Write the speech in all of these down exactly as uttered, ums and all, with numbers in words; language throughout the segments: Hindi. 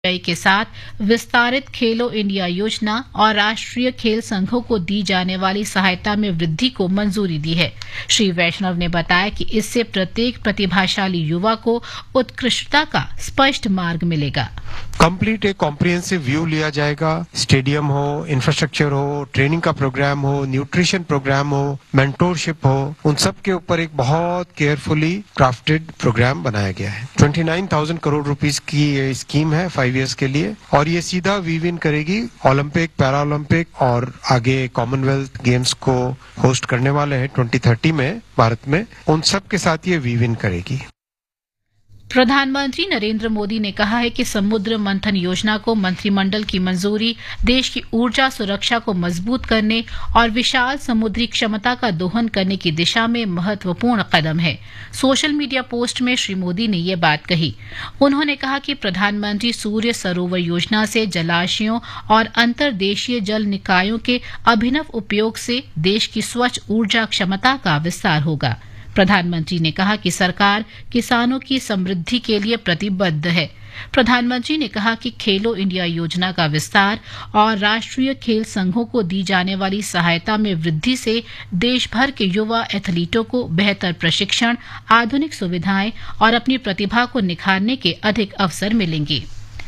के साथ विस्तारित खेलो इंडिया योजना और राष्ट्रीय खेल संघों को दी जाने वाली सहायता में वृद्धि को मंजूरी दी है। श्री वैष्णव ने बताया कि इससे प्रत्येक प्रतिभाशाली युवा को उत्कृष्टता का स्पष्ट मार्ग मिलेगा। कंप्लीट एक कॉम्प्रिहेंसिव व्यू लिया जाएगा। स्टेडियम हो, इंफ्रास्ट्रक्चर हो, ट्रेनिंग का प्रोग्राम हो, न्यूट्रिशन प्रोग्राम हो, मेंटोरशिप हो, उन सब के ऊपर एक बहुत केयरफुली क्राफ्टेड प्रोग्राम बनाया गया है। उनतीस हज़ार करोड़ रुपीस की ये स्कीम है फाइव इयर्स के लिए, और ये सीधा वीव इन करेगी ओलंपिक, पैरा ओलंपिक और आगे कॉमनवेल्थ गेम्स को होस्ट करने वाले हैं ट्वेंटी थर्टी में भारत में, उन सब के साथ ये वीव इन करेगी। प्रधानमंत्री नरेंद्र मोदी ने कहा है कि समुद्र मंथन योजना को मंत्रिमंडल की मंजूरी देश की ऊर्जा सुरक्षा को मजबूत करने और विशाल समुद्री क्षमता का दोहन करने की दिशा में महत्वपूर्ण कदम है। सोशल मीडिया पोस्ट में श्री मोदी ने ये बात कही। उन्होंने कहा कि प्रधानमंत्री सूर्य सरोवर योजना से जलाशयों और अंतर्देशीय जल निकायों के अभिनव उपयोग से देश की स्वच्छ ऊर्जा क्षमता का विस्तार होगा। प्रधानमंत्री ने कहा कि सरकार किसानों की समृद्धि के लिए प्रतिबद्ध है। प्रधानमंत्री ने कहा कि खेलो इंडिया योजना का विस्तार और राष्ट्रीय खेल संघों को दी जाने वाली सहायता में वृद्धि से देश भर के युवा एथलीटों को बेहतर प्रशिक्षण, आधुनिक सुविधाएं और अपनी प्रतिभा को निखारने के अधिक अवसर मिलेंगे।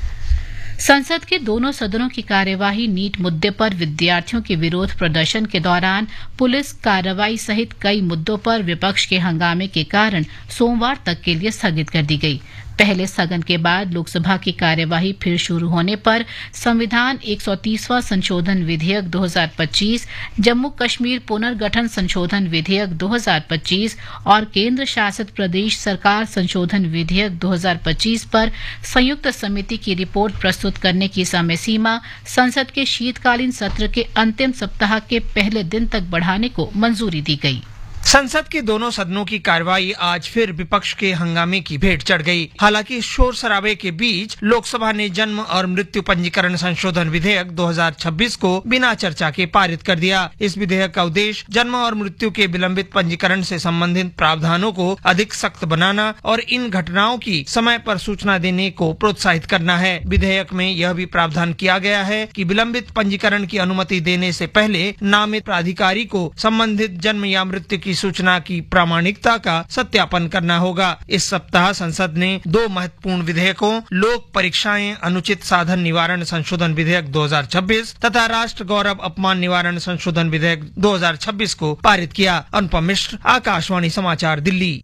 संसद के दोनों सदनों की कार्यवाही नीट मुद्दे पर विद्यार्थियों के विरोध प्रदर्शन के दौरान पुलिस कार्रवाई सहित कई मुद्दों पर विपक्ष के हंगामे के कारण सोमवार तक के लिए स्थगित कर दी गई। पहले स्थगन के बाद लोकसभा की कार्यवाही फिर शुरू होने पर संविधान एक सौ तीसवां संशोधन विधेयक दो हज़ार पच्चीस, जम्मू कश्मीर पुनर्गठन संशोधन विधेयक दो हज़ार पच्चीस और केंद्र शासित प्रदेश सरकार संशोधन विधेयक दो हज़ार पच्चीस पर संयुक्त समिति की रिपोर्ट प्रस्तुत करने की समय सीमा संसद के शीतकालीन सत्र के अंतिम सप्ताह के पहले दिन तक बढ़ाने को मंजूरी दी गई। संसद के दोनों सदनों की कार्यवाही आज फिर विपक्ष के हंगामे की भेंट चढ़ गई। हालांकि शोर शराबे के बीच लोकसभा ने जन्म और मृत्यु पंजीकरण संशोधन विधेयक दो हज़ार छब्बीस को बिना चर्चा के पारित कर दिया। इस विधेयक का उद्देश्य जन्म और मृत्यु के विलंबित पंजीकरण से संबंधित प्रावधानों को अधिक सख्त बनाना और इन घटनाओं की समय पर सूचना देने को प्रोत्साहित करना है। विधेयक में यह भी प्रावधान किया गया है कि विलंबित पंजीकरण की अनुमति देने से पहले नामित प्राधिकारी को संबंधित जन्म या मृत्यु की सूचना की प्रामाणिकता का सत्यापन करना होगा। इस सप्ताह संसद ने दो महत्वपूर्ण विधेयकों, लोक परीक्षाएं अनुचित साधन निवारण संशोधन विधेयक दो हज़ार छब्बीस तथा राष्ट्र गौरव अपमान निवारण संशोधन विधेयक दो हज़ार छब्बीस को पारित किया। अनुपम मिश्र, आकाशवाणी समाचार, दिल्ली।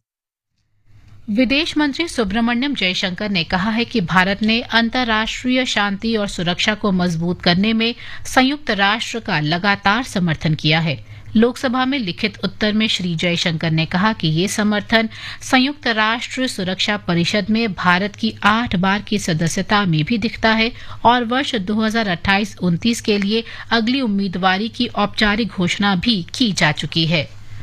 विदेश मंत्री सुब्रमण्यम जयशंकर ने कहा है कि भारत ने अंतर्राष्ट्रीय शांति और सुरक्षा को मजबूत करने में संयुक्त राष्ट्र का लगातार समर्थन किया है। लोकसभा में लिखित उत्तर में श्री जयशंकर ने कहा कि ये समर्थन संयुक्त राष्ट्र सुरक्षा परिषद में भारत की आठ बार की सदस्यता में भी दिखता है और वर्ष दो हज़ार अट्ठाईस उनतीस के लिए अगली उम्मीदवारी की औपचारिक घोषणा भी की जा चुकी है।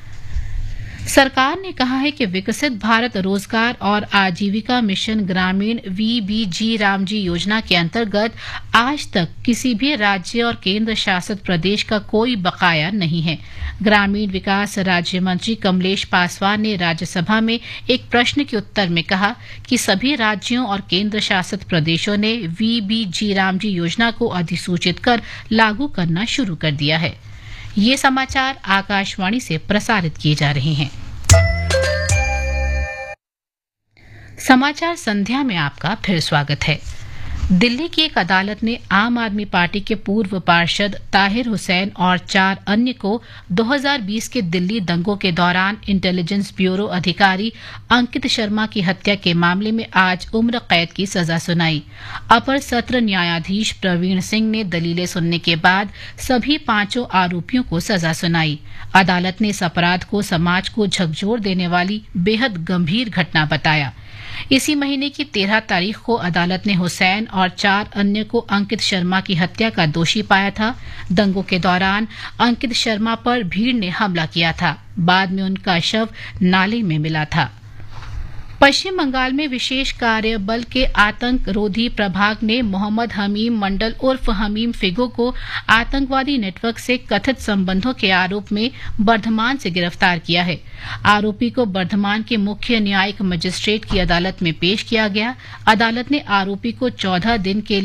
सरकार ने कहा है कि विकसित भारत रोजगार और आजीविका मिशन ग्रामीण वी बी जी रामजी योजना के अंतर्गत आज तक किसी भी राज्य और केंद्र शासित प्रदेश का कोई बकाया नहीं है। ग्रामीण विकास राज्य मंत्री कमलेश पासवान ने राज्यसभा में एक प्रश्न के उत्तर में कहा कि सभी राज्यों और केंद्र शासित प्रदेशों ने वी बी जी रामजी योजना को अधिसूचित कर लागू करना शुरू कर दिया है। ये समाचार आकाशवाणी से प्रसारित किए जा रहे हैं। समाचार संध्या में आपका फिर स्वागत है। दिल्ली की एक अदालत ने आम आदमी पार्टी के पूर्व पार्षद ताहिर हुसैन और चार अन्य को दो हज़ार बीस के दिल्ली दंगों के दौरान इंटेलिजेंस ब्यूरो अधिकारी अंकित शर्मा की हत्या के मामले में आज उम्र कैद की सजा सुनाई। अपर सत्र न्यायाधीश प्रवीण सिंह ने दलीलें सुनने के बाद सभी पांचों आरोपियों को सजा सुनाई। अदालत ने इस अपराध को समाज को झकझोर देने वाली बेहद गंभीर घटना बताया। इसी महीने की तेरह तारीख को अदालत ने हुसैन और चार अन्य को अंकित शर्मा की हत्या का दोषी पाया था। दंगों के दौरान अंकित शर्मा पर भीड़ ने हमला किया था। बाद में उनका शव नाले में मिला था। पश्चिम बंगाल में विशेष कार्य बल के आतंक रोधी प्रभाग ने मोहम्मद हमीम मंडल उर्फ हमीम फिगो को आतंकवादी नेटवर्क से कथित संबंधों के आरोप में बर्धमान से गिरफ्तार किया है। आरोपी को बर्धमान के मुख्य न्यायिक मजिस्ट्रेट की अदालत में पेश किया गया। अदालत ने आरोपी को चौदह दिन के